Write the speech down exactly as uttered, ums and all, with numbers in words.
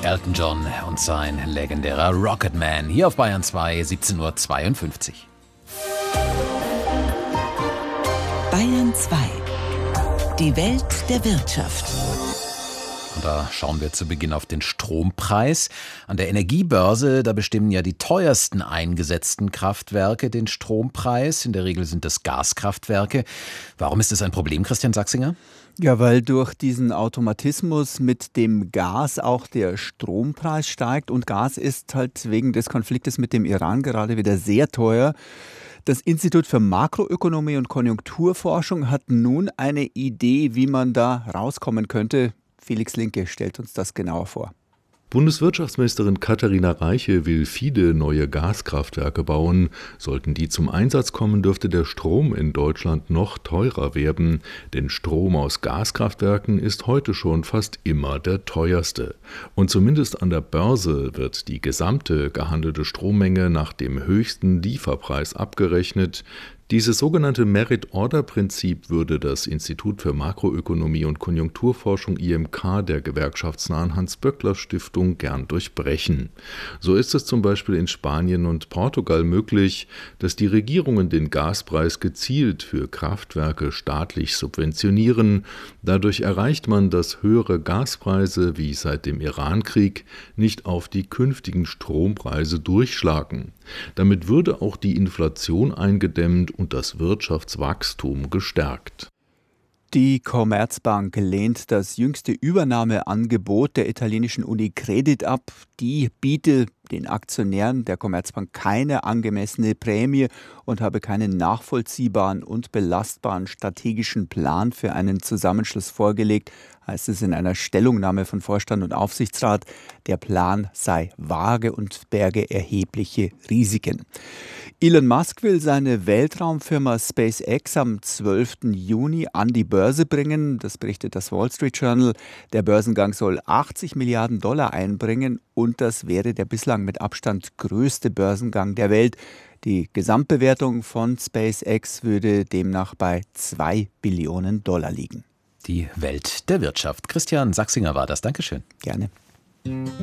Elton John und sein legendärer Rocketman. Hier auf Bayern zwei, siebzehn Uhr zweiundfünfzig. Bayern zwei. Die Welt der Wirtschaft. Und da schauen wir zu Beginn auf den Strompreis. An der Energiebörse, da bestimmen ja die teuersten eingesetzten Kraftwerke den Strompreis. In der Regel sind das Gaskraftwerke. Warum ist das ein Problem, Christian Sachsinger? Ja, weil durch diesen Automatismus mit dem Gas auch der Strompreis steigt. Und Gas ist halt wegen des Konfliktes mit dem Iran gerade wieder sehr teuer. Das Institut für Makroökonomie und Konjunkturforschung hat nun eine Idee, wie man da rauskommen könnte. Felix Linke stellt uns das genauer vor. Bundeswirtschaftsministerin Katharina Reiche will viele neue Gaskraftwerke bauen. Sollten die zum Einsatz kommen, dürfte der Strom in Deutschland noch teurer werden. Denn Strom aus Gaskraftwerken ist heute schon fast immer der teuerste. Und zumindest an der Börse wird die gesamte gehandelte Strommenge nach dem höchsten Lieferpreis abgerechnet. Dieses sogenannte Merit-Order-Prinzip würde das Institut für Makroökonomie und Konjunkturforschung I M K der gewerkschaftsnahen Hans-Böckler-Stiftung gern durchbrechen. So ist es zum Beispiel in Spanien und Portugal möglich, dass die Regierungen den Gaspreis gezielt für Kraftwerke staatlich subventionieren. Dadurch erreicht man, dass höhere Gaspreise wie seit dem Irankrieg nicht auf die künftigen Strompreise durchschlagen. Damit würde auch die Inflation eingedämmt und das Wirtschaftswachstum gestärkt. Die Commerzbank lehnt das jüngste Übernahmeangebot der italienischen Unicredit ab. Die bietet den Aktionären der Commerzbank keine angemessene Prämie und habe keinen nachvollziehbaren und belastbaren strategischen Plan für einen Zusammenschluss vorgelegt, heißt es in einer Stellungnahme von Vorstand und Aufsichtsrat. Der Plan sei vage und berge erhebliche Risiken. Elon Musk will seine Weltraumfirma SpaceX am zwölften Juni an die Börse bringen. Das berichtet das Wall Street Journal. Der Börsengang soll achtzig Milliarden Dollar einbringen und das wäre der bislang mit Abstand größte Börsengang der Welt. Die Gesamtbewertung von SpaceX würde demnach bei zwei Billionen Dollar liegen. Die Welt der Wirtschaft. Christian Sachsinger war das. Dankeschön. Gerne.